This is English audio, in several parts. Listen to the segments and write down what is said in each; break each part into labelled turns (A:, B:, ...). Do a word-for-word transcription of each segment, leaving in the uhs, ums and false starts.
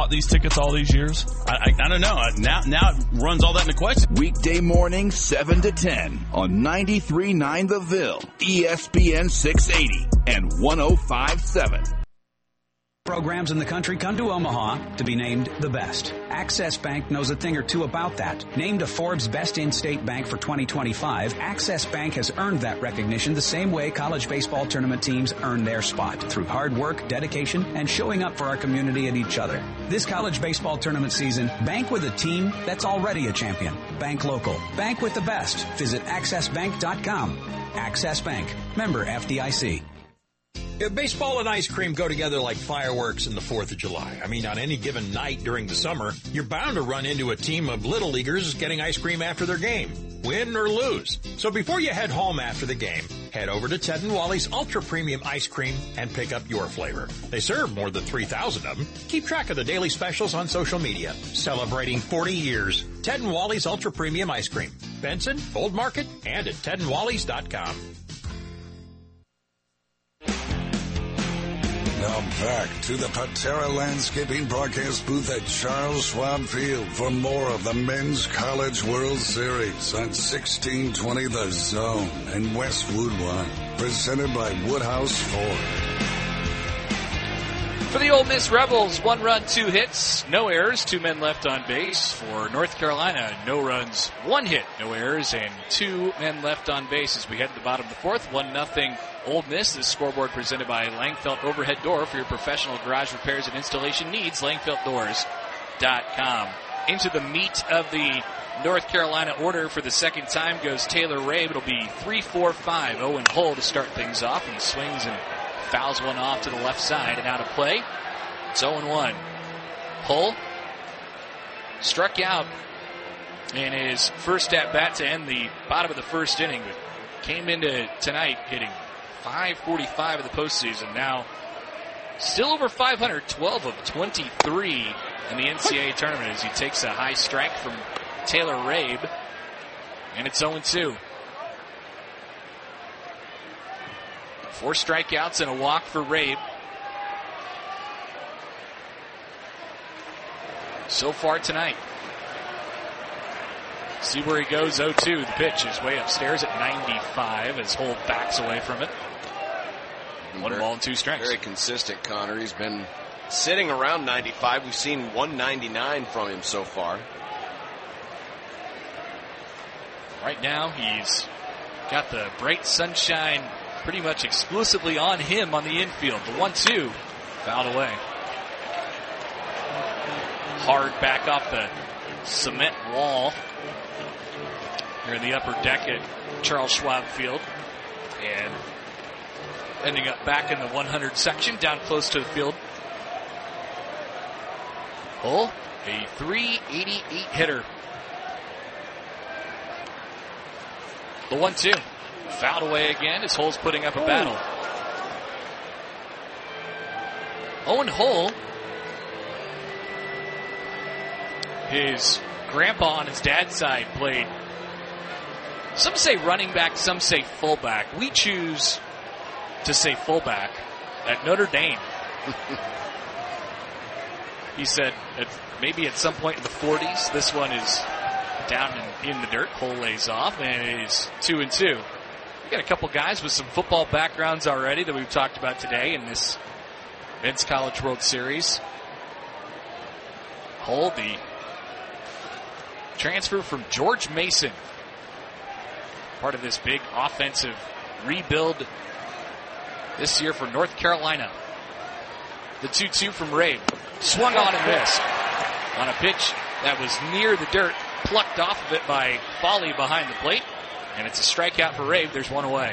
A: bought these tickets all these years? I, I, I don't know. Now, now it runs all that into question.
B: Weekday morning, seven to ten on ninety-three point nine The Ville, E S P N six eighty and one oh five point seven.
C: Programs in the country come to Omaha to be named the best. Access Bank knows a thing or two about that. Named a Forbes Best In-State Bank for twenty twenty-five, Access Bank has earned that recognition the same way college baseball tournament teams earn their spot, through hard work, dedication, and showing up for our community and each other. This college baseball tournament season, bank with a team that's already a champion. Bank local. Bank with the best. Visit access bank dot com. Access Bank. Member F D I C.
D: If baseball and ice cream go together like fireworks in the fourth of July. I mean, on any given night during the summer, you're bound to run into a team of little leaguers getting ice cream after their game, win or lose. So before you head home after the game, head over to Ted and Wally's Ultra Premium Ice Cream and pick up your flavor. They serve more than three thousand of them. Keep track of the daily specials on social media. Celebrating forty years. Ted and Wally's Ultra Premium Ice Cream. Benson, Old Market, and at ted and wallys dot com.
E: Now back to the Patera Landscaping broadcast booth at Charles Schwab Field for more of the Men's College World Series on sixteen twenty The Zone and Westwood One, presented by Woodhouse Ford.
F: For the Ole Miss Rebels, one run, two hits, no errors, two men left on base. For North Carolina, no runs, one hit, no errors, and two men left on base as we head to the bottom of the fourth. One nothing Ole Miss. This scoreboard presented by Langfelt Overhead Door for your professional garage repairs and installation needs. Langfelt Doors dot com. Into the meat of the North Carolina order for the second time goes Taylor Rabe. It'll be three four five. Owen Hull to start things off, and he swings and fouls one off to the left side and out of play. It's oh one. Hull struck out in his first at-bat to end the bottom of the first inning, but came into tonight hitting five forty-five of the postseason. Now still over five hundred, twelve of twenty-three in the N C double A tournament as he takes a high strike from Taylor Rabe, and it's oh two. Four strikeouts and a walk for Rabe. So far tonight. See where he goes. oh two. The pitch is way upstairs at ninety-five as Hull backs away from it. One very, ball and two strikes.
G: Very consistent, Connor. He's been sitting around ninety-five. We've seen one ninety-nine from him so far.
F: Right now, he's got the bright sunshine pretty much exclusively on him on the infield. The one two fouled away. Hard back off the cement wall here in the upper deck at Charles Schwab Field. And ending up back in the one hundred section, down close to the field. Hull, a three eighty-eight hitter. The one two. Fouled away again as Hull's putting up a battle. Owen Hull, his grandpa on his dad's side played, some say running back, some say fullback. We choose to say fullback at Notre Dame. He said at, maybe at some point in the forties, this one is down in, in the dirt. Hull lays off, and it is two and two. We got a couple guys with some football backgrounds already that we've talked about today in this Men's College World Series. Hull, the transfer from George Mason, part of this big offensive rebuild this year for North Carolina. The two two from Rabe. Swung on and missed. On a pitch that was near the dirt, plucked off of it by Foley behind the plate. And it's a strikeout for Rabe. There's one away.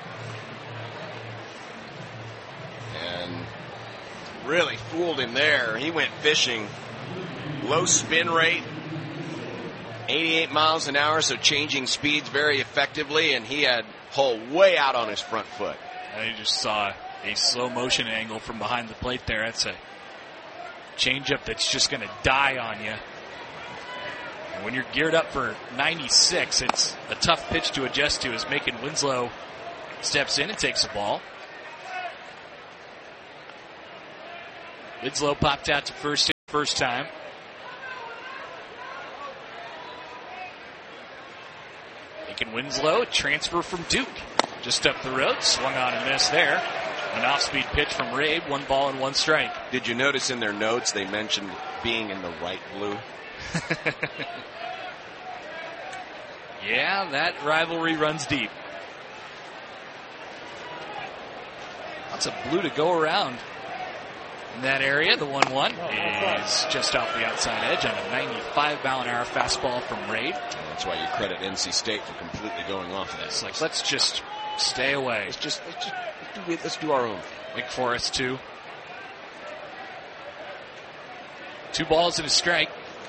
G: And really fooled him there. He went fishing. Low spin rate. eighty-eight miles an hour, so changing speeds very effectively. And he had Hull way out on his front foot.
F: And you just saw a slow motion angle from behind the plate there. That's a changeup that's just going to die on you. And when you're geared up for ninety-six, it's a tough pitch to adjust to as Macon Winslow steps in and takes the ball. Winslow popped out to first. first time. Aiken Winslow, transfer from Duke. Just up the road, swung on and missed there. An off-speed pitch from Rabe, one ball and one strike.
G: Did you notice in their notes they mentioned being in the right blue?
F: Yeah, that rivalry runs deep. Lots of blue to go around in that area. The one one is just off the outside edge on a ninety-five mile an hour fastball from Rabe.
G: That's why you credit N C State for completely going off of that.
F: It's like, let's just stay away.
G: Let's just, let's just let's do, let's do our own.
F: Wake Forest, two. Two balls and a strike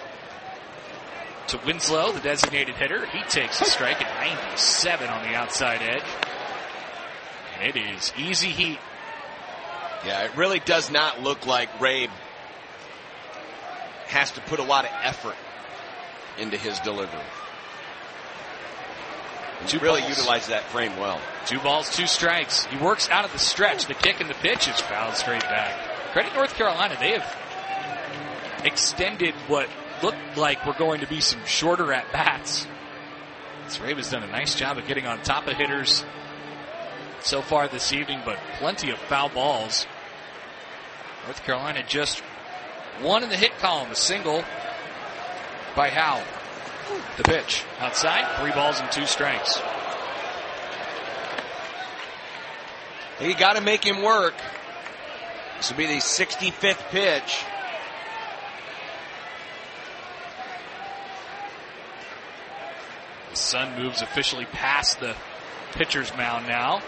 F: to Winslow, the designated hitter. He takes a strike at ninety-seven on the outside edge. And it is easy heat.
G: Yeah, it really does not look like Rabe has to put a lot of effort into his delivery. He really
F: balls.
G: utilized that frame well.
F: Two balls, two strikes. He works out of the stretch. The kick and the pitch is fouled straight back. Credit North Carolina. They have extended what looked like were going to be some shorter at-bats. Rabe has done a nice job of getting on top of hitters so far this evening, but plenty of foul balls. North Carolina just one in the hit column, a single by Howell. The pitch outside, three balls and two strikes.
G: You got to make him work. This will be the sixty-fifth pitch.
F: The sun moves officially past the pitcher's mound now.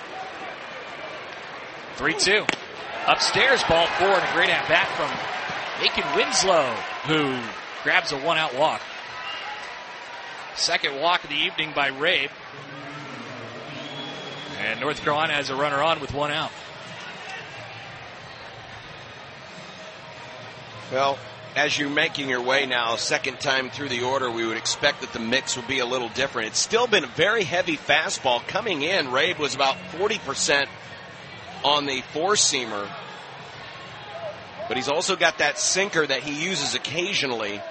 F: three two. Upstairs, ball four, and a great at-bat from Aiken Winslow, who grabs a one-out walk. Second walk of the evening by Rabe. And North Carolina has a runner on with one out.
G: Well, as you're making your way now, second time through the order, we would expect that the mix would be a little different. It's still been a very heavy fastball. Coming in, Rabe was about forty percent on the four-seamer. But he's also got that sinker that he uses occasionally.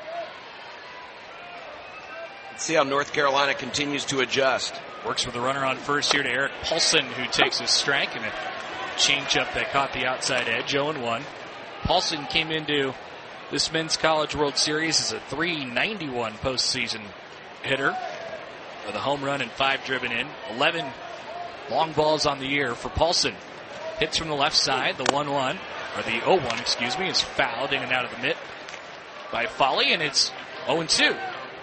G: Let's see how North Carolina continues to adjust.
F: Works with a runner on first here to Eric Paulson, who takes a strike and a changeup that caught the outside edge, oh and one. Paulson came into this Men's College World Series as a three ninety-one postseason hitter with a home run and five driven in. eleven long balls on the year for Paulson. Hits from the left side. The one one, or the oh one, excuse me, is fouled in and out of the mitt by Foley, and it's oh and two.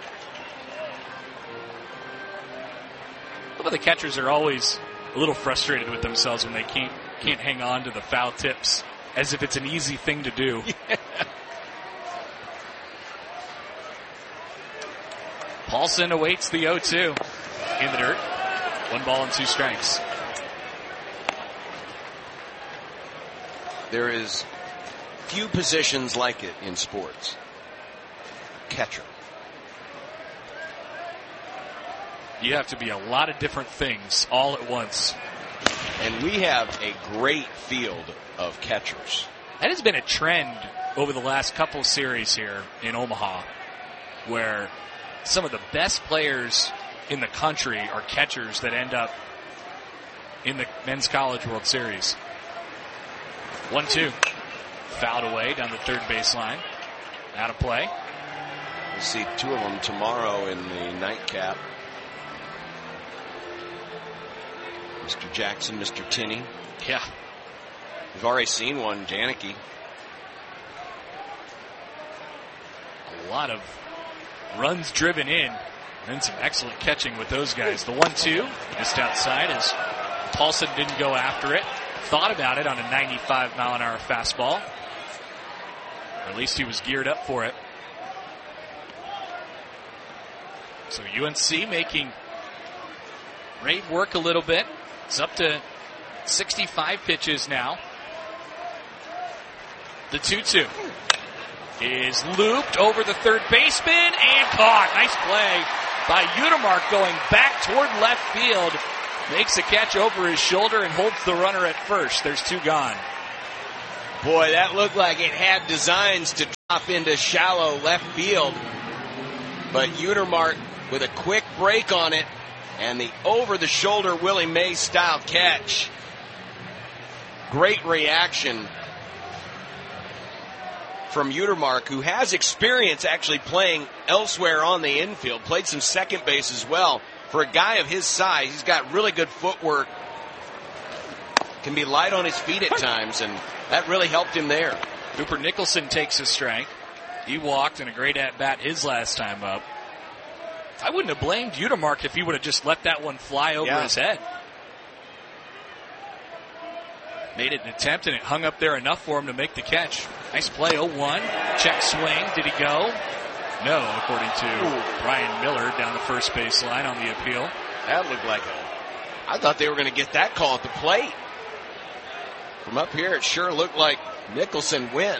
F: Some of the catchers are always a little frustrated with themselves when they can't can't hang on to the foul tips, as if it's an easy thing to do.
G: Yeah.
F: Paulson awaits the oh two in the dirt. One ball and two strikes.
G: There is few positions like it in sports. Catcher.
F: You have to be a lot of different things all at once.
G: And we have a great field of catchers.
F: That has been a trend over the last couple of series here in Omaha, where some of the best players in the country are catchers that end up in the Men's College World Series. one two. Fouled away down the third baseline. Out of play.
G: We'll see two of them tomorrow in the nightcap. Mister Jackson, Mister Tinney.
F: Yeah.
G: We've already seen one, Janicki.
F: A lot of runs driven in. And then some excellent catching with those guys. The one two missed outside as Paulson didn't go after it. Thought about it on a ninety-five mile an hour fastball. Or at least he was geared up for it. So U N C making Rabe work a little bit. It's up to sixty-five pitches now. The two two is looped over the third baseman and caught. Nice play by Udemark going back toward left field. Makes a catch over his shoulder and holds the runner at first. There's two gone.
G: Boy, that looked like it had designs to Off into shallow left field. But Utermark with a quick break on it. And the over-the-shoulder Willie Mays style catch. Great reaction from Utermark, who has experience actually playing elsewhere on the infield. Played some second base as well. For a guy of his size, he's got really good footwork. Can be light on his feet at times, and that really helped him there.
F: Cooper Nicholson takes a strike. He walked in a great at-bat his last time up. I wouldn't have blamed Utermark if he would have just let that one fly over
G: yeah.
F: his head. Made it an attempt, and it hung up there enough for him to make the catch. Nice play, oh one. Check swing. Did he go? No, according to Ooh. Brian Miller down the first base line on the appeal.
G: That looked like a... I thought they were going to get that call at the plate. From up here, it sure looked like Nicholson went.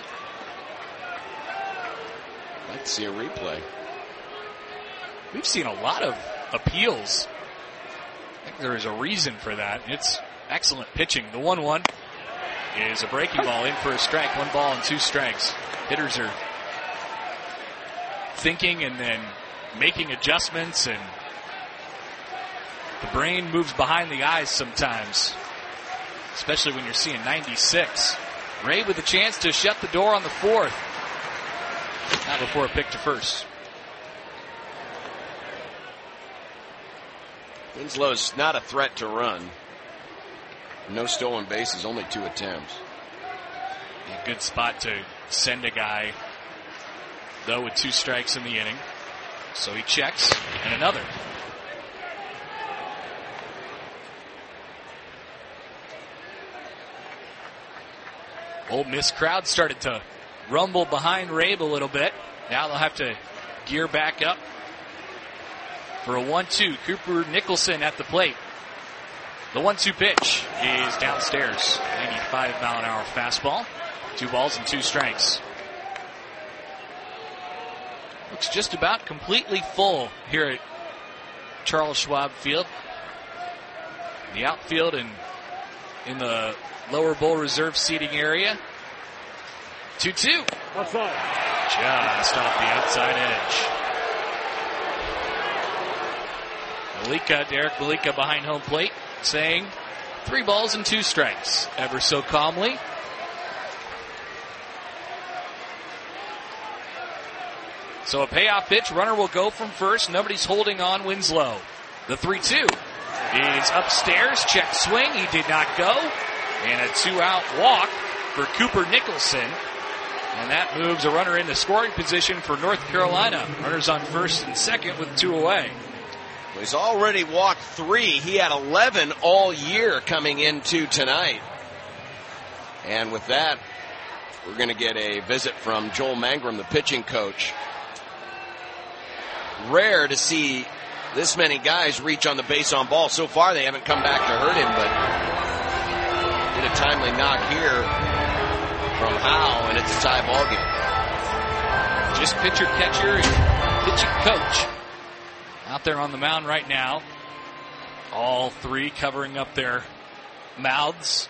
G: I'd like to see a replay.
F: We've seen a lot of appeals. I think there is a reason for that. It's excellent pitching. The one one is a breaking ball in for a strike. One ball and two strikes. Hitters are thinking and then making adjustments, and the brain moves behind the eyes sometimes, especially when you're seeing ninety-six. Ray with a chance to shut the door on the fourth. Not before a pick to first.
G: Winslow's not a threat to run. No stolen bases, only two attempts.
F: A good spot to send a guy, though, with two strikes in the inning. So he checks, and another. Ole Miss crowd started to rumble behind Rabe a little bit. Now they'll have to gear back up for a one two. Cooper Nicholson at the plate. The one two pitch is downstairs. ninety-five mile an hour fastball. Two balls and two strikes. Looks just about completely full here at Charles Schwab Field. The outfield and in the lower bowl reserve seating area. two two.
H: What's that?
F: Just off the outside edge. Malika, Derek Malika behind home plate, saying three balls and two strikes, ever so calmly. So a payoff pitch, runner will go from first. Nobody's holding on Winslow. The three two is upstairs, check swing, he did not go. And a two-out walk for Cooper Nicholson. And that moves a runner into scoring position for North Carolina. Runners on first and second with two away.
G: Well, he's already walked three. He had eleven all year coming into tonight. And with that, we're going to get a visit from Joel Mangrum, the pitching coach. Rare to see this many guys reach on the base on ball. So far, they haven't come back to hurt him, but did a timely knock here from Howe, and it's a tie ball game.
F: Just pitcher, catcher, and pitching coach out there on the mound right now. All three covering up their mouths.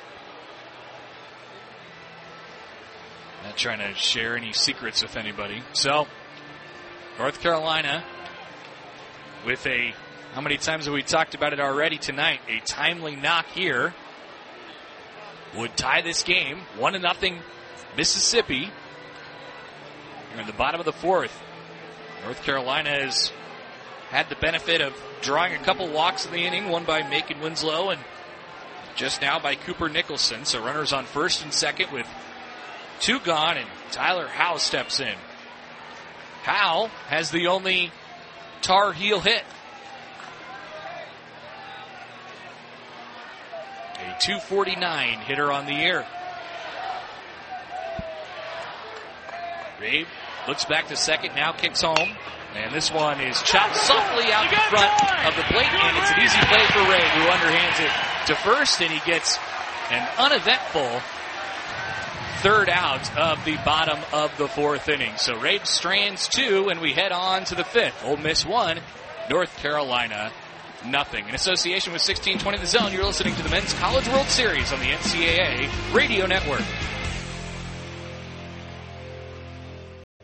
F: Not trying to share any secrets with anybody. So, North Carolina with a, how many times have we talked about it already tonight? A timely knock here would tie this game. One to nothing Mississippi. You're in the bottom of the fourth. North Carolina has had the benefit of drawing a couple walks in the inning, one by Macon Winslow and just now by Cooper Nicholson. So runners on first and second with two gone, and Tyler Howe steps in. Howe has the only Tar Heel hit. A two forty-nine hitter on the year. Rabe looks back to second, now kicks home. And this one is chopped softly out in front of the plate, and it's an easy play for Rabe, who underhands it to first, and he gets an uneventful third out of the bottom of the fourth inning. So Rabe strands two, and we head on to the fifth. Ole Miss one, North Carolina nothing. In association with sixteen twenty The Zone, you're listening to the Men's College World Series on the N C double A Radio Network.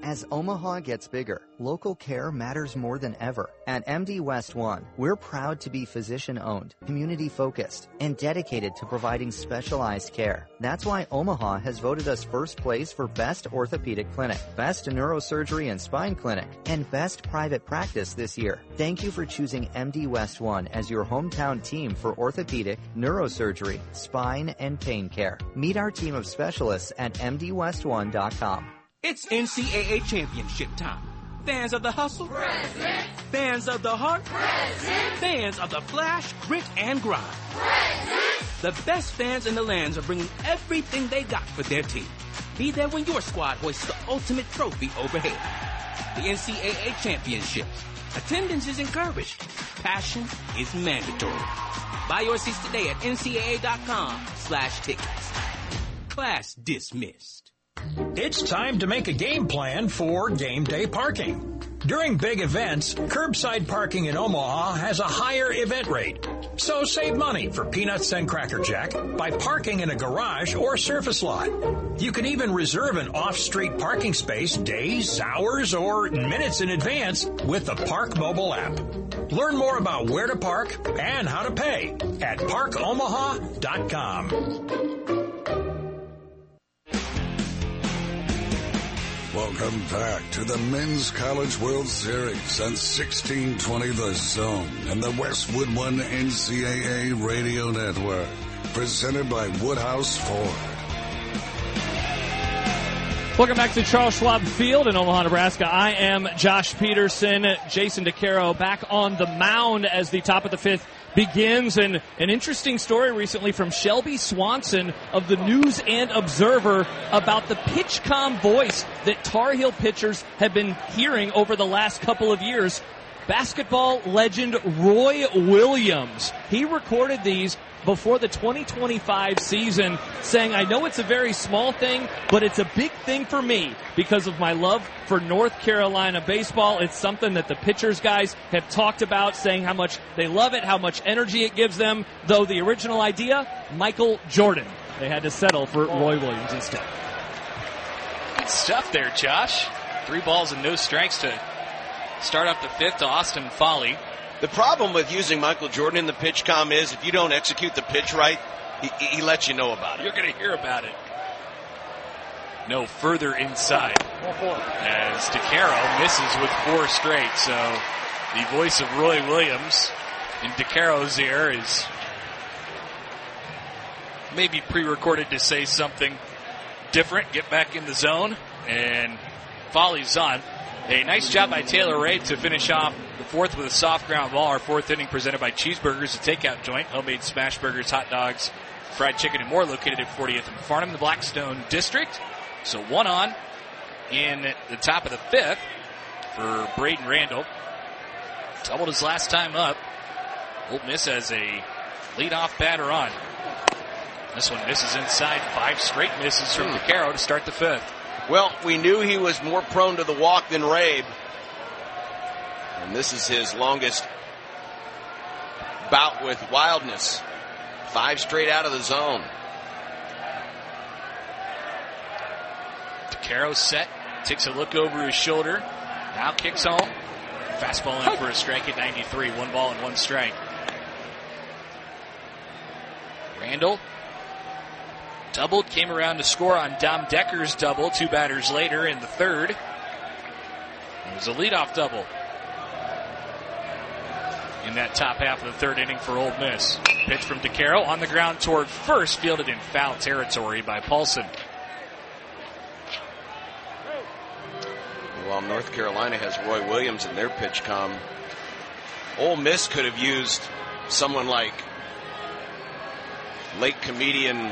H: As Omaha gets bigger, local care matters more than ever. At M D West One, we're proud to be physician-owned, community-focused, and dedicated to providing specialized care. That's why Omaha has voted us first place for Best Orthopedic Clinic, Best Neurosurgery and Spine Clinic, and Best Private Practice this year. Thank you for choosing M D West One as your hometown team for orthopedic, neurosurgery, spine, and pain care. Meet our team of specialists at M D West one dot com.
I: It's N C double A championship time. Fans of the hustle? Present. Fans of the heart? Present. Fans of the flash, grit, and grind? Present. The best fans in the lands are bringing everything they got for their team. Be there when your squad hoists the ultimate trophy overhead. The N C double A championships. Attendance is encouraged. Passion is mandatory. Buy your seats today at N C double A dot com slash tickets. Class dismissed.
D: It's time to make a game plan for game day parking. During big events, curbside parking in Omaha has a higher event rate. So save money for Peanuts and Cracker Jack by parking in a garage or surface lot. You can even reserve an off-street parking space days, hours, or minutes in advance with the Park mobile app. Learn more about where to park and how to pay at park omaha dot com.
E: Welcome back to the Men's College World Series on sixteen twenty The Zone and the Westwood One N C double A Radio Network. Presented by Woodhouse Ford.
J: Welcome back to Charles Schwab Field in Omaha, Nebraska. I am Josh Peterson. Jason DeCaro back on the mound as the top of the fifth begins. And an interesting story recently from Shelby Swanson of the News and Observer about the PitchCom voice that Tar Heel pitchers have been hearing over the last couple of years. Basketball legend Roy Williams. He recorded these before the twenty twenty-five season, saying, I know it's a very small thing, but it's a big thing for me because of my love for North Carolina baseball. It's something that the pitchers guys have talked about, saying how much they love it, how much energy it gives them, though the original idea, Michael Jordan. They had to settle for Roy Williams instead.
F: Good stuff there, Josh. Three balls and no strikes to start up the fifth to Austin Foley.
G: The problem with using Michael Jordan in the PitchCom is if you don't execute the pitch right, he, he lets you know about it.
F: You're going to hear about it. No further inside. As DeCaro misses with four straight. So the voice of Roy Williams in DeCaro's ear is maybe pre-recorded to say something different. Get back in the zone. And Foley's on. A nice job by Taylor Ray to finish off the fourth with a soft ground ball. Our fourth inning presented by Cheeseburgers, a takeout joint, homemade smash burgers, hot dogs, fried chicken, and more, located at fortieth and Farnham, the Blackstone District. So one on in the top of the fifth for Braden Randall. Doubled his last time up. Old Miss has a leadoff batter on. This one misses inside. Five straight misses from DeCaro to start the fifth.
G: Well, we knew he was more prone to the walk than Rabe. And this is his longest bout with wildness. Five straight out of the zone.
F: DeCaro set, takes a look over his shoulder, now kicks home. Fastball in for a strike at ninety-three. One ball and one strike. Randall doubled, came around to score on Dom Decker's double two batters later in the third. It was a leadoff double in that top half of the third inning for Ole Miss. Pitch from DeCaro on the ground toward first, fielded in foul territory by Paulson.
G: While North Carolina has Roy Williams in their PitchCom, Ole Miss could have used someone like late comedian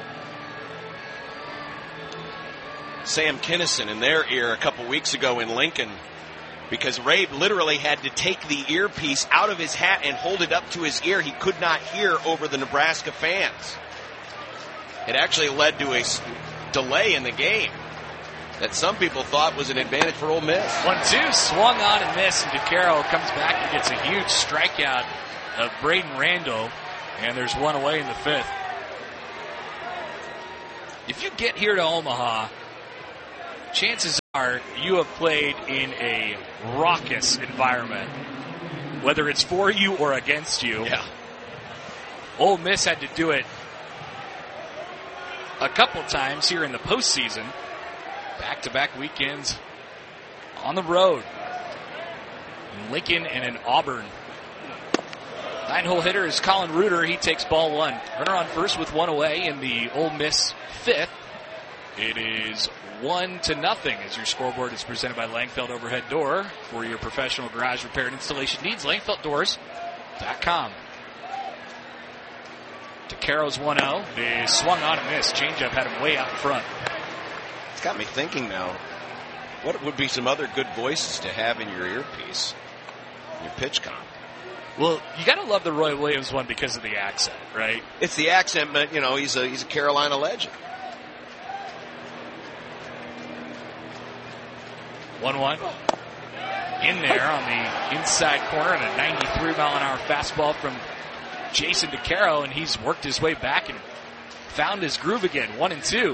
G: Sam Kinison in their ear a couple weeks ago in Lincoln, because Rabe literally had to take the earpiece out of his hat and hold it up to his ear. He could not hear over the Nebraska fans. It actually led to a delay in the game that some people thought was an advantage for Ole Miss.
F: One two, swung on and missed, and DeCaro comes back and gets a huge strikeout of Braden Randall, and there's one away in the fifth. If you get here to Omaha, chances far, you have played in a raucous environment, whether it's for you or against you.
G: Yeah.
F: Ole Miss had to do it a couple times here in the postseason. Back-to-back weekends on the road. In Lincoln and in Auburn. Nine-hole hitter is Colin Reuter. He takes ball one. Runner on first with one away in the Ole Miss fifth. It is one to nothing as your scoreboard is presented by Langfeld Overhead Door for your professional garage repair and installation needs. Langfeld Doors dot com. DeCaro's one oh. They swung on and missed. Changeup had him way out in front.
G: It's got me thinking now, what would be some other good voices to have in your earpiece, your pitch comp?
F: Well, you got to love the Roy Williams one because of the accent, right?
G: It's the accent, but, you know, he's a he's a Carolina legend.
F: one one. In there on the inside corner and a ninety-three mile an hour fastball from Jason DeCaro, and he's worked his way back and found his groove again. One and two.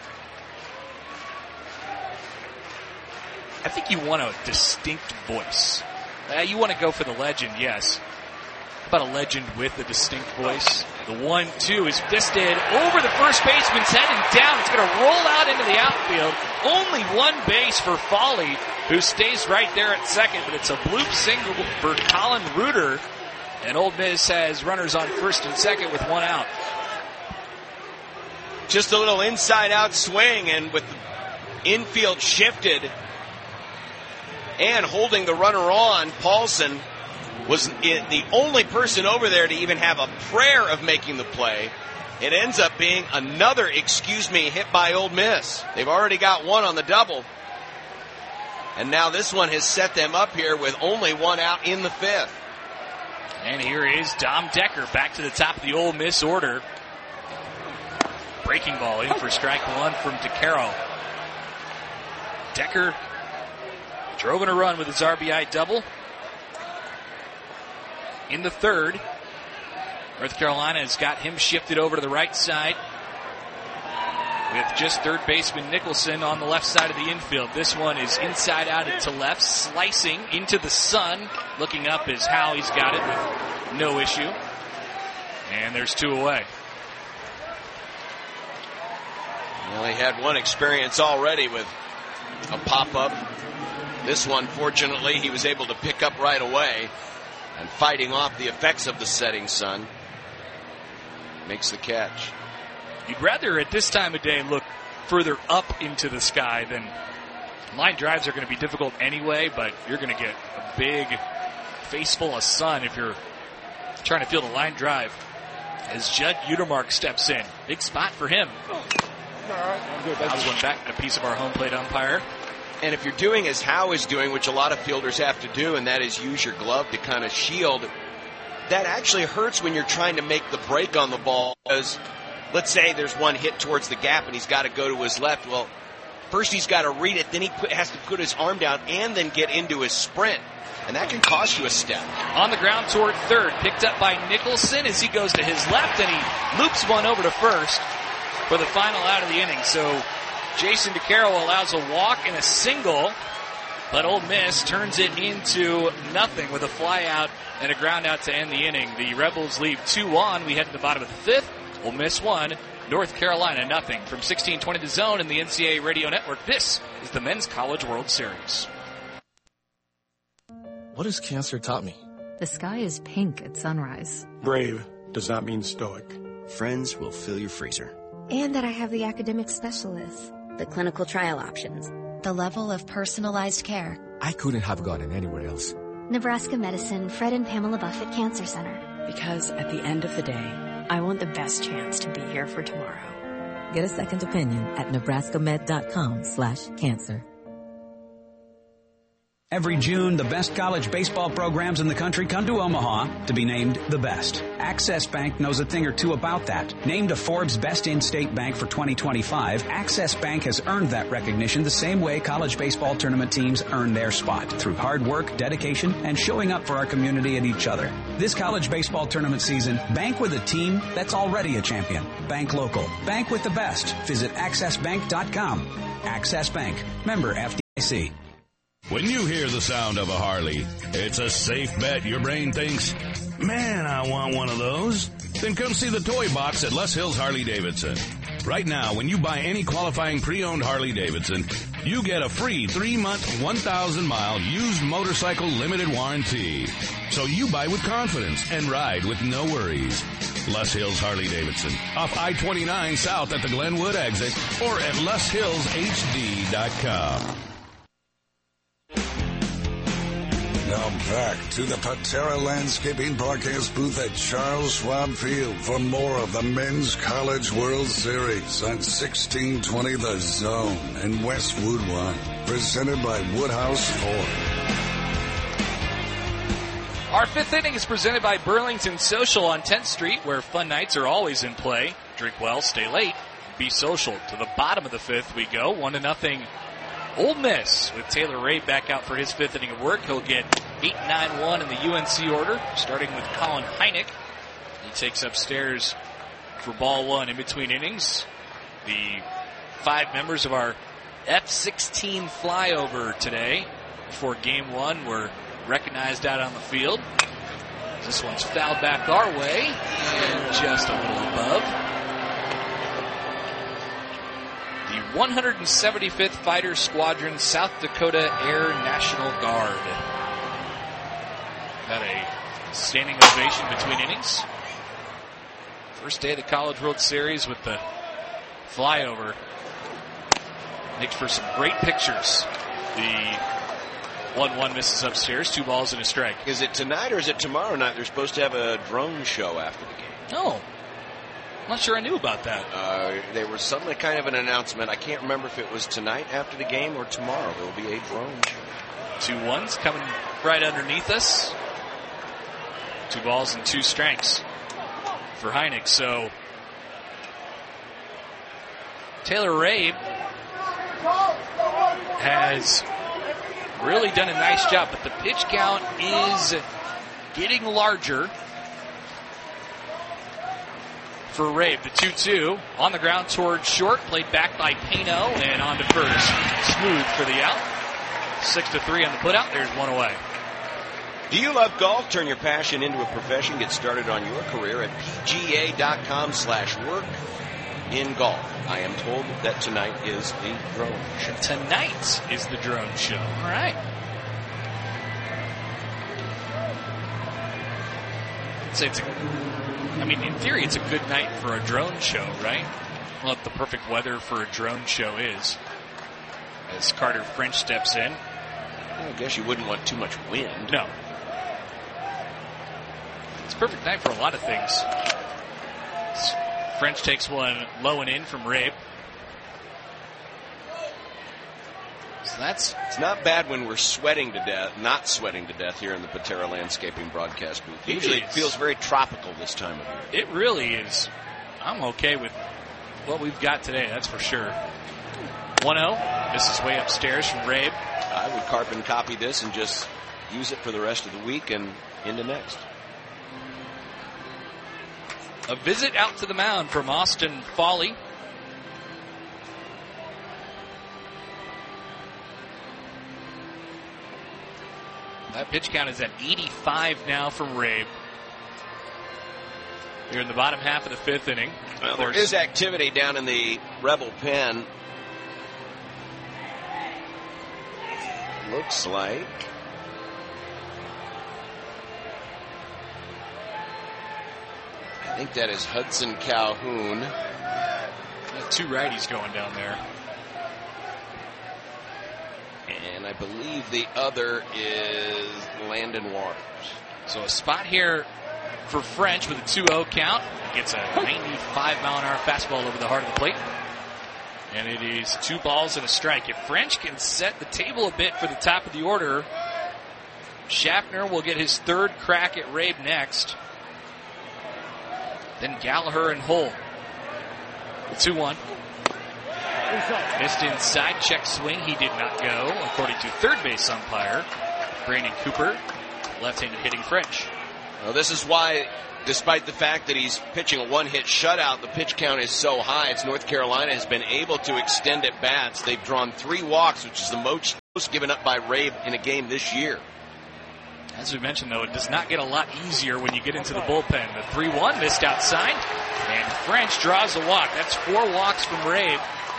F: I think you want a distinct voice. Uh, you want to go for the legend, yes. How about a legend with a distinct voice? The one two is fisted over the first baseman's head and down. It's going to roll out into the outfield. Only one base for Foley, who stays right there at second, but it's a bloop single for Colin Reuter. And Ole Miss has runners on first and second with one out.
G: Just a little inside-out swing, and with the infield shifted and holding the runner on, Paulson was the only person over there to even have a prayer of making the play. It ends up being another, excuse me, hit by Ole Miss. They've already got one on the double. And now this one has set them up here with only one out in the fifth.
F: And here is Dom Decker back to the top of the Ole Miss order. Breaking ball in for strike one from DeCaro. Decker drove in a run with his R B I double. In the third, North Carolina has got him shifted over to the right side with just third baseman Nicholson on the left side of the infield. This one is inside out to left, slicing into the sun. Looking up is how he's got it with no issue. And there's two away.
G: Well, he had one experience already with a pop-up. This one, fortunately, he was able to pick up right away. And fighting off the effects of the setting sun, makes the catch.
F: You'd rather at this time of day look further up into the sky than line drives are going to be difficult anyway, but you're going to get a big face full of sun if you're trying to field a line drive. As Judd Utermark steps in. Big spot for him. That was one back a piece of our home plate umpire.
G: And if you're doing as Howe is doing, which a lot of fielders have to do, and that is use your glove to kind of shield, that actually hurts when you're trying to make the break on the ball. Because let's say there's one hit towards the gap and he's got to go to his left. Well, first he's got to read it, then he put, has to put his arm down and then get into his sprint. And that can cost you a step.
F: On the ground toward third, picked up by Nicholson as he goes to his left, and he loops one over to first for the final out of the inning. So Jason DeCaro allows a walk and a single, but Ole Miss turns it into nothing with a fly out and a ground out to end the inning. The Rebels leave two on. We head to the bottom of the fifth. Ole Miss one, North Carolina nothing. From sixteen twenty The Zone and the N C double A Radio Network, this is the Men's College World Series.
K: What has cancer taught me?
L: The sky is pink at sunrise.
M: Brave does not mean stoic.
N: Friends will fill your freezer.
O: And that I have the academic specialists.
P: The clinical trial options.
O: The level of personalized care.
K: I couldn't have gotten anywhere else.
O: Nebraska Medicine, Fred and Pamela Buffett Cancer Center.
Q: Because at the end of the day, I want the best chance to be here for tomorrow.
R: Get a second opinion at nebraskamed.com slash cancer.
C: Every June, the best college baseball programs in the country come to Omaha to be named the best. Access Bank knows a thing or two about that. Named a Forbes Best In-State Bank for twenty twenty-five, Access Bank has earned that recognition the same way college baseball tournament teams earn their spot, through hard work, dedication, and showing up for our community and each other. This college baseball tournament season, bank with a team that's already a champion. Bank local. Bank with the best. Visit access bank dot com. Access Bank. Member F D I C.
S: See.
B: When you hear the sound of a Harley, it's a safe bet your brain thinks, man, I want one of those. Then come see the toy box at Les Hills Harley-Davidson. Right now, when you buy any qualifying pre-owned Harley-Davidson, you get a free three-month, one thousand mile used motorcycle limited warranty. So you buy with confidence and ride with no worries. Les Hills Harley-Davidson, off I twenty-nine south at the Glenwood exit or at les hills h d dot com.
E: Now back to the Patera Landscaping Broadcast booth at Charles Schwab Field for more of the Men's College World Series on sixteen twenty The Zone and Westwood One, presented by Woodhouse Ford.
F: Our fifth inning is presented by Burlington Social on tenth Street, where fun nights are always in play. Drink well, stay late, be social. To the bottom of the fifth we go, one to nothing. Ole Miss with Taylor Rabe back out for his fifth inning of work. He'll get eight nine one in the U N C order, starting with Colin Heineck. He takes upstairs for ball one in between innings. The five members of our F sixteen flyover today before game one were recognized out on the field. This one's fouled back our way and just a little above. The one hundred seventy-fifth Fighter Squadron, South Dakota Air National Guard. Had a standing ovation between innings. First day of the College World Series with the flyover. Makes for some great pictures. The one one misses upstairs, two balls and a strike.
G: Is it tonight or is it tomorrow night? They're supposed to have a drone show after the game.
F: No. I'm not sure I knew about that.
G: Uh, there was some kind of an announcement. I can't remember if it was tonight after the game or tomorrow. There will be a drone show.
F: Two ones coming right underneath us. Two balls and two strikes for Heineck. So Taylor Rabe has really done a nice job, but the pitch count is getting larger for Rabe. The two two on the ground towards short, played back by Pano and on to first. Smooth for the out. Six to three on the putout. There's one away.
G: Do you love golf? Turn your passion into a profession. Get started on your career at pga.com slash work in golf. I am told that tonight is the drone show.
F: Tonight is the drone show. All right. So it's a, I mean, in theory, it's a good night for a drone show, right? Well, what the perfect weather for a drone show is. As Carter French steps in.
G: I guess you wouldn't want too much wind.
F: No. It's a perfect night for a lot of things. French takes one low and in from Rabe. So that's...
G: It's not bad when we're sweating to death, not sweating to death here in the Patera Landscaping broadcast booth.
F: It
G: Usually
F: is.
G: It feels very tropical this time of year.
F: It really is. I'm okay with what we've got today, that's for sure. one oh. This is way upstairs from Rabe.
G: I would carbon copy this and just use it for the rest of the week and into next.
F: A visit out to the mound from Austin Foley. That pitch count is at eighty-five now from Rabe. You're in the bottom half of the fifth inning.
G: Well, there is activity down in the Rebel pen. Looks like I think that is Hudson Calhoun.
F: Got two righties going down there.
G: And I believe the other is Landon Waters.
F: So a spot here for French with a two oh count. Gets a ninety-five mile an hour fastball over the heart of the plate. And it is two balls and a strike. If French can set the table a bit for the top of the order, Schaffner will get his third crack at Rabe next. Then Gallagher and Hull. The two one. Missed inside, check swing. He did not go, according to third base umpire Brandon Cooper. Left-handed hitting French.
G: Well, this is why, despite the fact that he's pitching a one-hit shutout, the pitch count is so high. It's North Carolina has been able to extend at bats. They've drawn three walks, which is the most given up by Rabe in a game this year.
F: As we mentioned, though, it does not get a lot easier when you get into the bullpen. The three one missed outside, and French draws a walk. That's four walks from Rabe.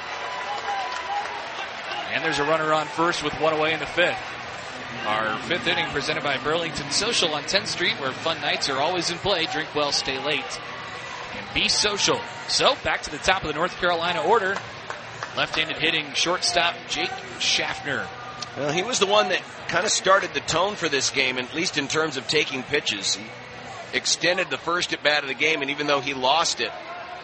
F: And there's a runner on first with one away in the fifth. Our fifth inning presented by Burlington Social on tenth Street, where fun nights are always in play. Drink well, stay late, and be social. So, back to the top of the North Carolina order. Left-handed hitting shortstop Jake Schaffner.
G: Well, he was the one that kind of started the tone for this game, at least in terms of taking pitches. He extended the first at bat of the game, and even though he lost it,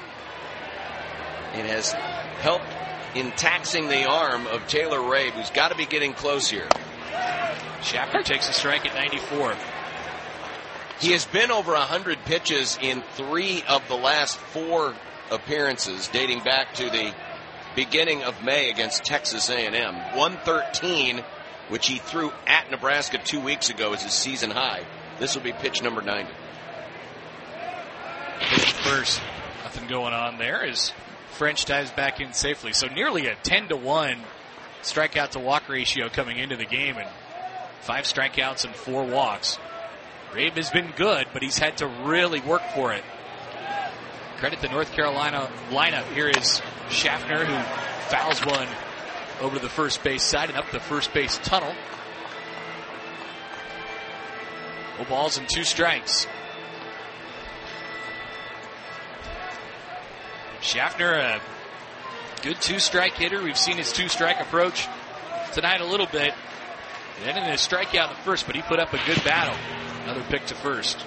G: it has helped in taxing the arm of Taylor Rabe, who's got to be getting close here.
F: Schaffner takes a strike at ninety-four.
G: He has been over one hundred pitches in three of the last four appearances, dating back to the beginning of May against Texas A and M. one thirteen, which he threw at Nebraska two weeks ago, as his season high. This will be pitch number ninety.
F: First, nothing going on there as French dives back in safely. So nearly a ten to one strikeout to walk ratio coming into the game, and five strikeouts and four walks. Rabe has been good, but he's had to really work for it. Credit the North Carolina lineup. Here is Schaffner, who fouls one over to the first base side and up the first base tunnel. No balls and two strikes. Schaffner, a good two-strike hitter. We've seen his two-strike approach tonight a little bit. And then in his strikeout at first, but he put up a good battle. Another pick to first.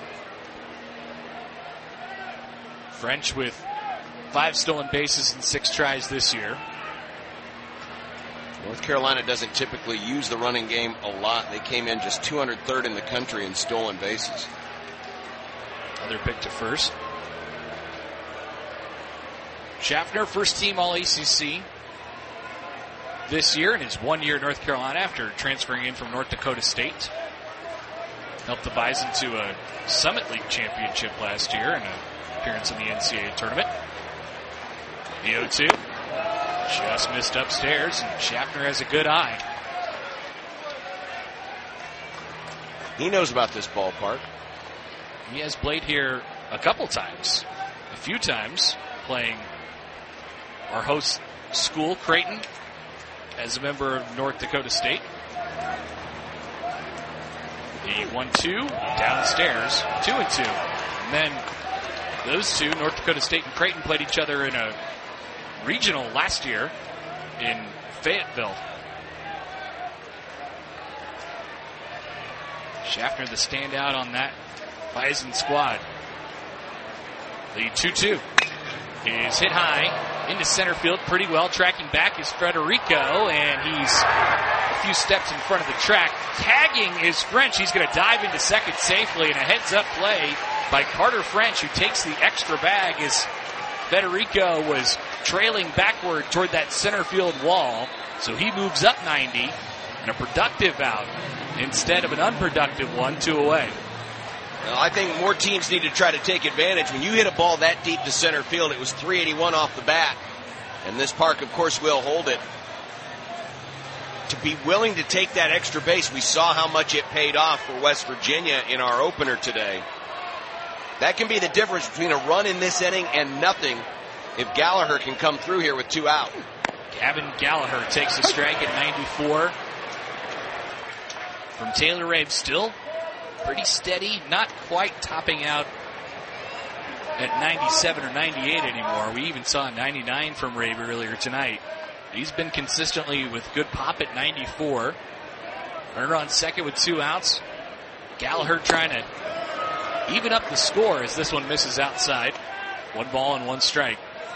F: French with five stolen bases and six tries this year.
G: North Carolina doesn't typically use the running game a lot. They came in just two hundred third in the country in stolen bases.
F: Another pick to first. Schaffner, first team All A C C this year in his one year at North Carolina after transferring in from North Dakota State. Helped the Bison to a Summit League championship last year and an appearance in the N C double A tournament. The oh two just missed upstairs, and Schaffner has a good eye.
G: He knows about this ballpark.
F: He has played here a couple times, a few times, playing our host school, Creighton, as a member of North Dakota State. The one two downstairs, two and two. And then those two, North Dakota State and Creighton, played each other in a regional last year in Fayetteville. Schaffner, the standout on that Bison squad. The two two is hit high into center field pretty well. Tracking back is Federico, and he's a few steps in front of the track. Tagging is French. He's going to dive into second safely, and a heads-up play by Carter French, who takes the extra bag as Federico was trailing backward toward that center field wall. So he moves up ninety, and a productive out instead of an unproductive one, two away.
G: Well, I think more teams need to try to take advantage. When you hit a ball that deep to center field, it was three eighty-one off the bat. And this park, of course, will hold it. To be willing to take that extra base, we saw how much it paid off for West Virginia in our opener today. That can be the difference between a run in this inning and nothing if Gallagher can come through here with two out.
F: Gavin Gallagher takes a strike at ninety-four. From Taylor Rabe, still pretty steady, not quite topping out at ninety-seven or ninety-eight anymore. We even saw a ninety-nine from Rabe earlier tonight. He's been consistently with good pop at ninety-four. Runner on second with two outs. Gallagher trying to even up the score as this one misses outside. One ball and one strike.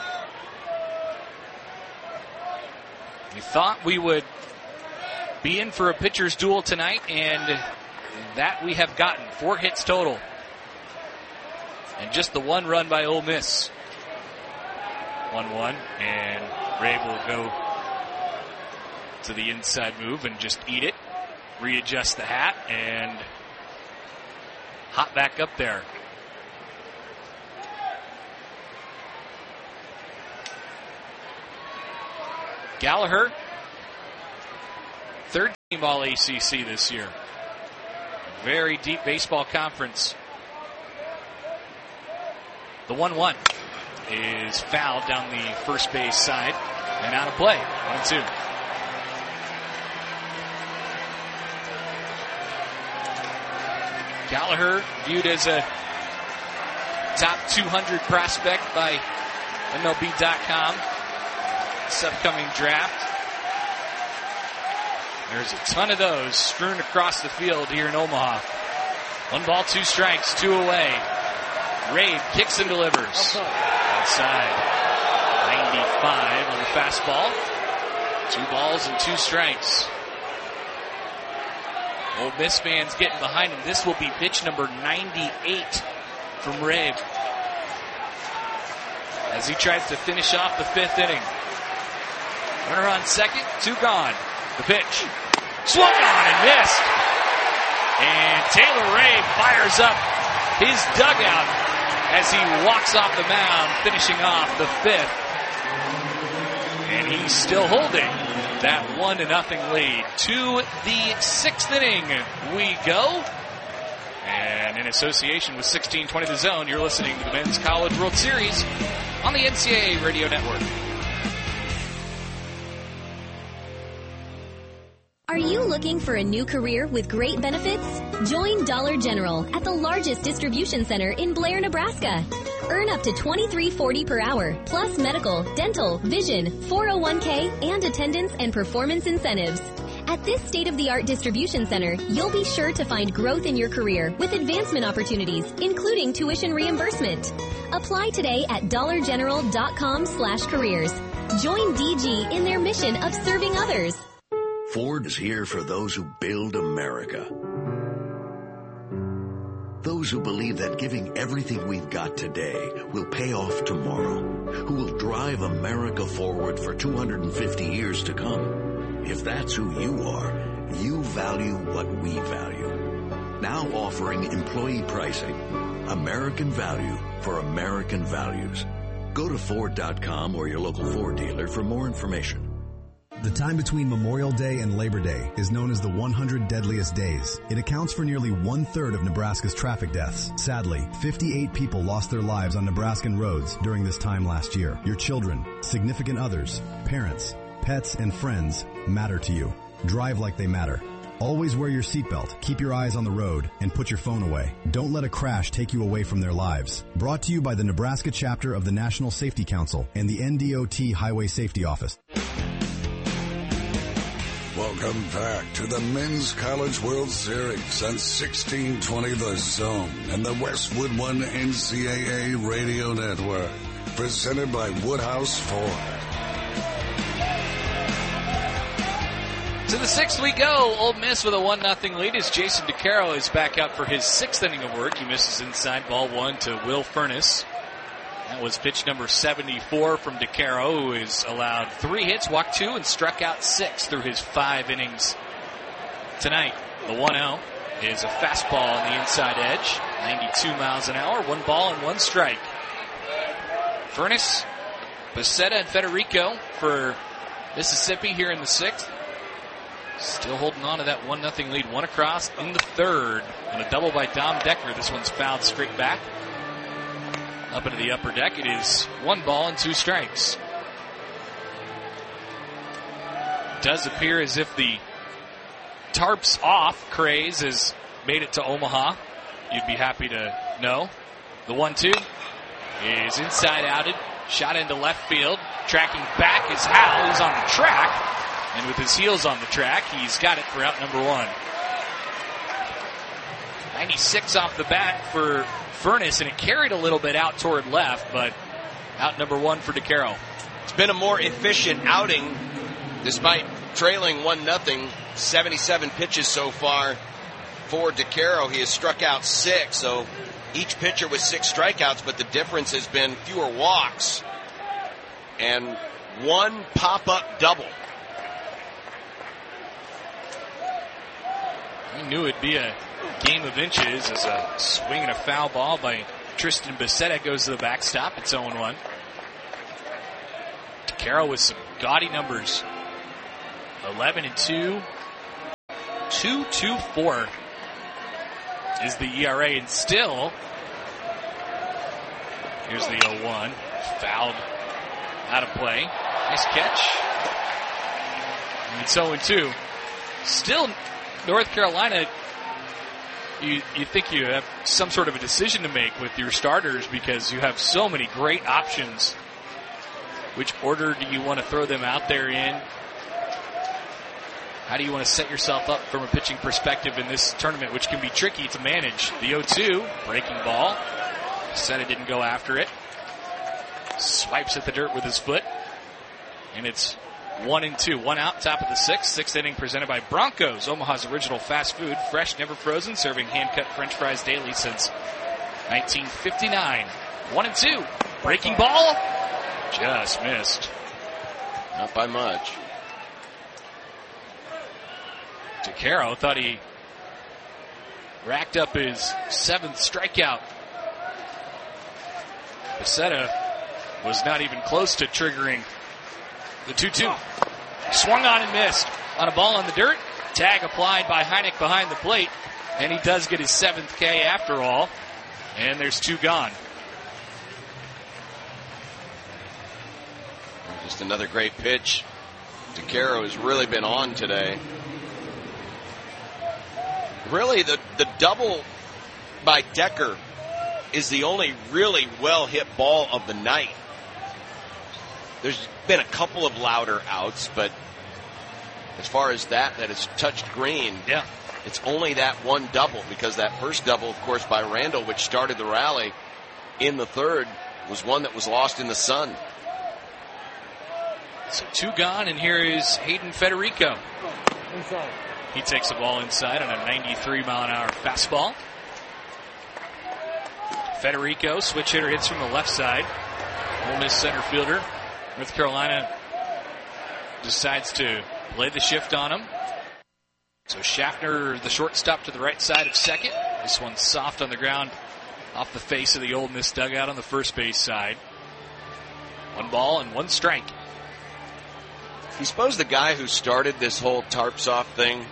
F: We thought we would be in for a pitcher's duel tonight, and that we have gotten. Four hits total. And just the one run by Ole Miss. one one, and Rabe will go to the inside move and just eat it. Readjust the hat, and hop back up there. Gallagher, third All A C C this year. Very deep baseball conference. The one one is fouled down the first base side and out of play. one two. Gallagher viewed as a top two hundred prospect by M L B dot com. This upcoming draft. There's a ton of those strewn across the field here in Omaha. One ball, two strikes, two away. Rave kicks and delivers. Outside. ninety-five on the fastball. Two balls and two strikes. Old Miss fans getting behind him. This will be pitch number ninety-eight from Rave as he tries to finish off the fifth inning. Runner on second, two gone. The pitch. Swung on and missed. And Taylor Rave fires up his dugout as he walks off the mound, finishing off the fifth. And he's still holding that one to nothing lead. To the sixth inning we go. And in association with sixteen twenty The Zone, you're listening to the Men's College World Series on the N C double A Radio Network.
S: Are you looking for a new career with great benefits? Join Dollar General at the largest distribution center in Blair, Nebraska. Earn up to twenty-three forty per hour, plus medical, dental, vision, four oh one k, and attendance and performance incentives. At this state-of-the-art distribution center, you'll be sure to find growth in your career with advancement opportunities, including tuition reimbursement. Apply today at dollar general dot com slash careers. Join D G in their mission of serving others.
T: Ford is here for those who build America. Those who believe that giving everything we've got today will pay off tomorrow. Who will drive America forward for two hundred fifty years to come. If that's who you are, you value what we value. Now offering employee pricing. American value for American values. Go to Ford dot com or your local Ford dealer for more information.
U: The time between Memorial Day and Labor Day is known as the one hundred deadliest days. It accounts for nearly one-third of Nebraska's traffic deaths. Sadly, fifty-eight people lost their lives on Nebraskan roads during this time last year. Your children, significant others, parents, pets, and friends matter to you. Drive like they matter. Always wear your seatbelt, keep your eyes on the road, and put your phone away. Don't let a crash take you away from their lives. Brought to you by the Nebraska chapter of the National Safety Council and the N D O T Highway Safety Office.
E: Welcome back to the Men's College World Series on sixteen twenty The Zone and the Westwood One N C double A Radio Network. Presented by Woodhouse Ford.
F: To the sixth we go. Ole Miss with a one nothing lead as Jason DeCaro is back out for his sixth inning of work. He misses inside, ball one to Will Furness. That was pitch number seventy-four from DeCaro, who has allowed three hits, walked two, and struck out six through his five innings tonight. The one oh is a fastball on the inside edge, ninety-two miles an hour, one ball and one strike. Furness, Becerra, and Federico for Mississippi here in the sixth. Still holding on to that one nothing lead. One across in the third, and a double by Dom Decker. This one's fouled straight back. Up into the upper deck, it is one ball and two strikes. It does appear as if the tarps off craze has made it to Omaha. You'd be happy to know. The one two is inside outed, shot into left field. Tracking back is Howell. He's on the track, and with his heels on the track, he's got it for out number one. ninety-six off the bat for Furness, and it carried a little bit out toward left, but out number one for DeCaro.
G: It's been a more efficient outing despite trailing one nothing. seventy-seven pitches so far for DeCaro. He has struck out six, so each pitcher with six strikeouts, but the difference has been fewer walks and one pop-up double.
F: He knew it'd be a game of inches as a swing and a foul ball by Tristan Becerra goes to the backstop. It's oh one. DeCaro with some gaudy numbers. eleven and two two point two four is the E R A, and still, here's the oh one. Fouled out of play. Nice catch. And it's oh and two. Still, North Carolina, you, you think you have some sort of a decision to make with your starters because you have so many great options. Which order do you want to throw them out there in? How do you want to set yourself up from a pitching perspective in this tournament, which can be tricky to manage? The oh two, breaking ball. Seta didn't go after it. Swipes at the dirt with his foot. And it's one and two. One out, top of the sixth. Sixth inning presented by Broncos, Omaha's original fast food. Fresh, never frozen, serving hand-cut French fries daily since nineteen fifty-nine. One and two. Breaking ball. Just missed.
G: Not by much.
F: DeCaro thought he racked up his seventh strikeout. Pacetta was not even close to triggering the two two. Swung on and missed on a ball in the dirt. Tag applied by Heineck behind the plate. And he does get his seventh K after all. And there's two gone.
G: Just another great pitch. DeCaro has really been on today. Really, the, the double by Decker is the only really well-hit ball of the night. There's been a couple of louder outs, but as far as that, that has touched green,
F: yeah,
G: it's only that one double, because that first double, of course, by Randall, which started the rally in the third, was one that was lost in the sun.
F: So two gone, and here is Hayden Federico.
A: Inside.
F: He takes the ball inside on a ninety-three mile an hour fastball. Federico, switch hitter, hits from the left side. Ole Miss center fielder. North Carolina decides to play the shift on him. So Schaffner, the shortstop, to the right side of second. This one's soft on the ground off the face of the Ole Miss dugout on the first base side. One ball and one strike.
G: You suppose the guy who started this whole tarps off thing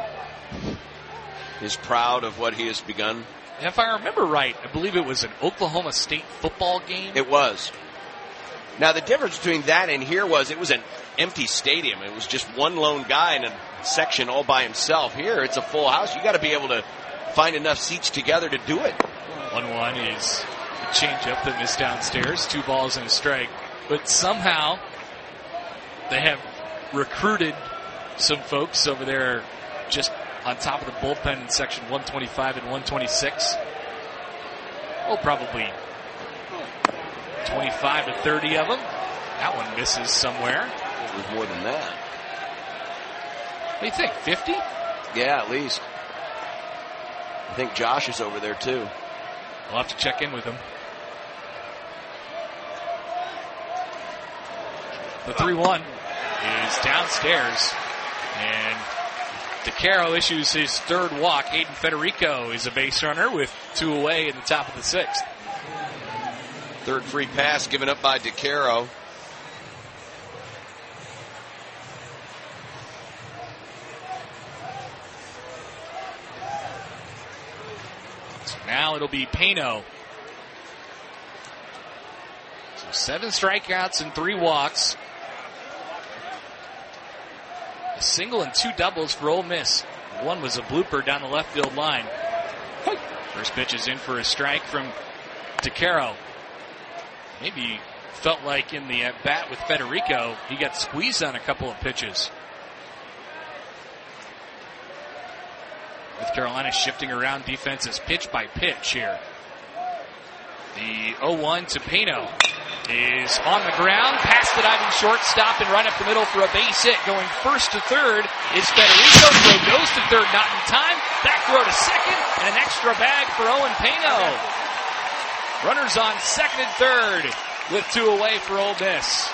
G: is proud of what he has begun?
F: If I remember right, I believe it was an Oklahoma State football game.
G: It was. Now, the difference between that and here was it was an empty stadium. It was just one lone guy in a section all by himself. Here, it's a full house. You got to be able to find enough seats together to do it.
F: one one is a changeup that missed downstairs. Two balls and a strike. But somehow they have recruited some folks over there just on top of the bullpen in section one twenty-five and one twenty-six. Oh, probably twenty-five to thirty of them. That one misses somewhere.
G: It was more than that.
F: What do you think, fifty?
G: Yeah, at least. I think Josh is over there, too.
F: We'll have to check in with him. The three one is downstairs, and DeCaro issues his third walk. Hayden Federico is a base runner with two away in the top of the sixth.
G: Third free pass given up by DeCaro.
F: So now it'll be Pano. So seven strikeouts and three walks. A single and two doubles for Ole Miss. One was a blooper down the left field line. First pitch is in for a strike from DeCaro. Maybe felt like in the at-bat with Federico, he got squeezed on a couple of pitches. North Carolina shifting around defenses pitch by pitch here. The oh one to Pano is on the ground, past the diving shortstop and right up the middle for a base hit. Going first to third is Federico. Throw goes to third, not in time. Back throw to second, and an extra bag for Owen Pano. Runners on second and third with two away for Ole Miss.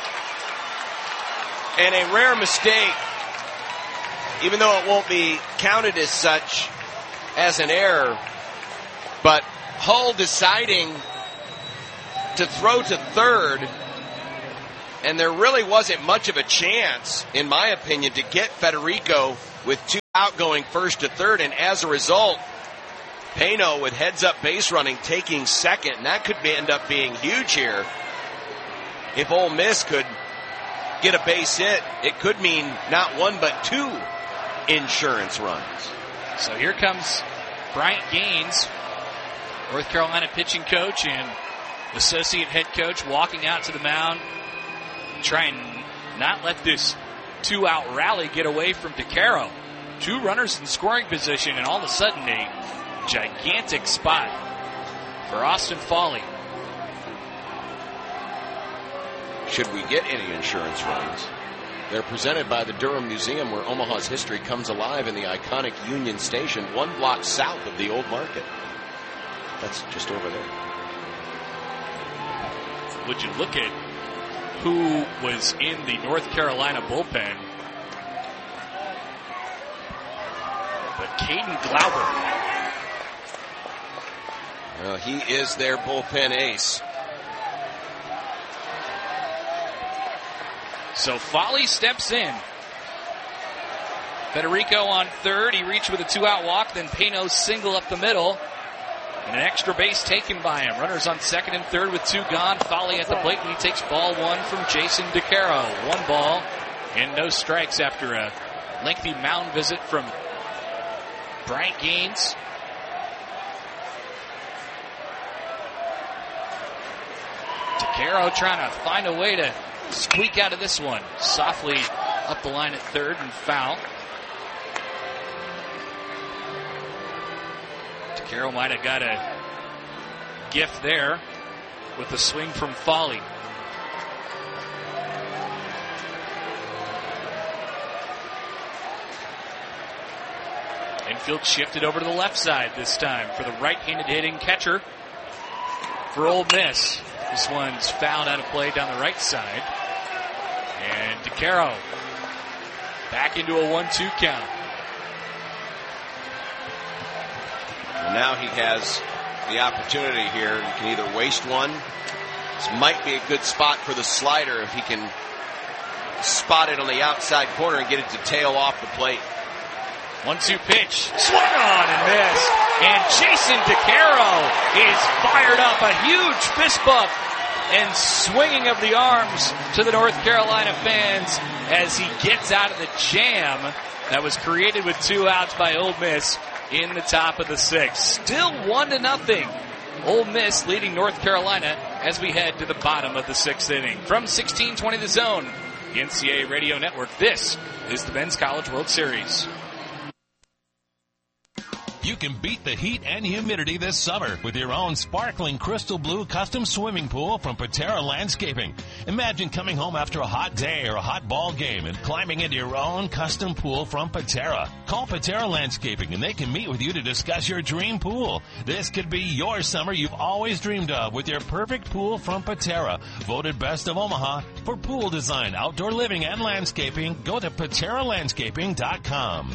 G: And a rare mistake, even though it won't be counted as such as an error, but Hull deciding to throw to third, and there really wasn't much of a chance, in my opinion, to get Federico with two out going first to third, and as a result, Pano with heads-up base running taking second, and that could be, end up being huge here. If Ole Miss could get a base hit, it could mean not one but two insurance runs.
F: So here comes Bryant Gaines, North Carolina pitching coach and associate head coach, walking out to the mound, trying not let this two-out rally get away from DeCaro. Two runners in scoring position, and all of a sudden a gigantic spot for Austin Foley.
G: Should we get any insurance runs? They're presented by the Durham Museum, where Omaha's history comes alive in the iconic Union Station, one block south of the Old Market. That's just over there.
F: Would you look at who was in the North Carolina bullpen? But Caden Glauber.
G: Well, he is their bullpen ace.
F: So Foley steps in. Federico on third. He reached with a two-out walk. Then Pano single up the middle. And an extra base taken by him. Runners on second and third with two gone. Foley at the plate, and he takes ball one from Jason DeCaro. One ball and no strikes after a lengthy mound visit from Bryant Gaines. DeCaro trying to find a way to squeak out of this one. Softly up the line at third and foul. DeCaro might have got a gift there with the swing from Foley. Infield shifted over to the left side this time for the right-handed hitting catcher for Ole Miss. This one's fouled out of play down the right side. And DeCaro back into a one two count.
G: And now he has the opportunity here. He can either waste one. This might be a good spot for the slider if he can spot it on the outside corner and get it to tail off the plate.
F: one two pitch. Swung on and missed. And Jason DeCaro is fired up. A huge fist bump and swinging of the arms to the North Carolina fans as he gets out of the jam that was created with two outs by Ole Miss in the top of the sixth. Still one to nothing. Ole Miss leading North Carolina as we head to the bottom of the sixth inning. From sixteen twenty The Zone, the N C A A Radio Network, this is the Men's College World Series.
A: You can beat the heat and humidity this summer with your own sparkling crystal blue custom swimming pool from Patera Landscaping. Imagine coming home after a hot day or a hot ball game and climbing into your own custom pool from Patera. Call Patera Landscaping and they can meet with you to discuss your dream pool. This could be your summer you've always dreamed of with your perfect pool from Patera. Voted best of Omaha for pool design, outdoor living, and landscaping. Go to Patera Landscaping dot com.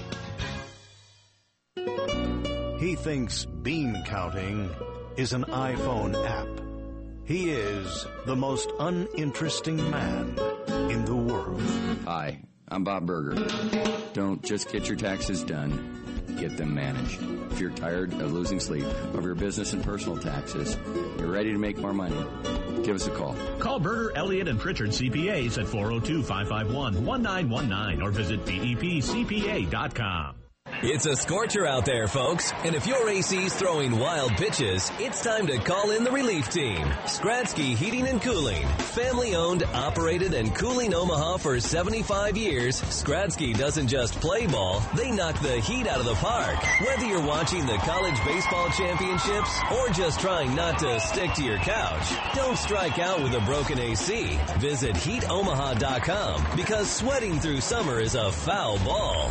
V: He thinks bean counting is an iPhone app. He is the most uninteresting man in the world.
W: Hi, I'm Bob Berger. Don't just get your taxes done, get them managed. If you're tired of losing sleep over your business and personal taxes, you're ready to make more money, give us a call.
X: Call Berger, Elliott, and Pritchard C P As at four oh two, five five one, one nine one nine or visit B E P C P A dot com.
Y: It's a scorcher out there, folks. And if your A C's throwing wild pitches, it's time to call in the relief team. Skradsky Heating and Cooling. Family owned, operated, and cooling Omaha for seventy-five years, Skradsky doesn't just play ball, they knock the heat out of the park. Whether you're watching the college baseball championships or just trying not to stick to your couch, don't strike out with a broken A C. Visit heat omaha dot com because sweating through summer is a foul ball.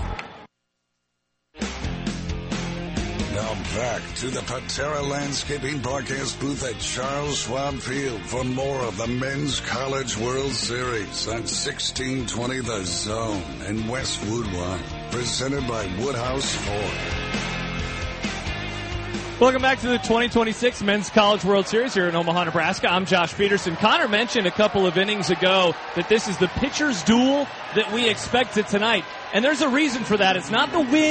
E: Now back to the Patera Landscaping broadcast booth at Charles Schwab Field for more of the Men's College World Series on sixteen twenty The Zone and Westwood One, presented by Woodhouse Ford.
J: Welcome back to the twenty twenty-six Men's College World Series here in Omaha, Nebraska. I'm Josh Peterson. Connor mentioned a couple of innings ago that this is the pitcher's duel that we expected tonight. And there's a reason for that. It's not the win.